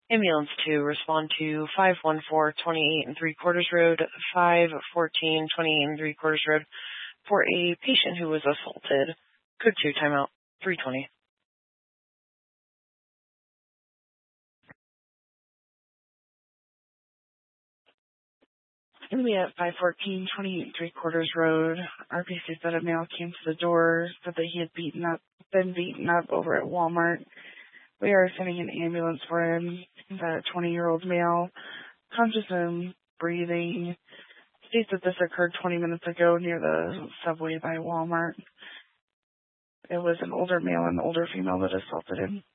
Ambulance 2, respond to 514 28 and 3/4 Road, 514 28 and 3/4 Road for a patient who was assaulted. Code 2, timeout, 320. It's going to be at 514 28 and 3/4 Road. RPC said a male came to the door, said that he had been beaten up over at Walmart. We are sending an ambulance for him. He's a 20-year-old male, conscious and breathing. States that this occurred 20 minutes ago near the subway by Walmart. It was an older male and older female that assaulted him.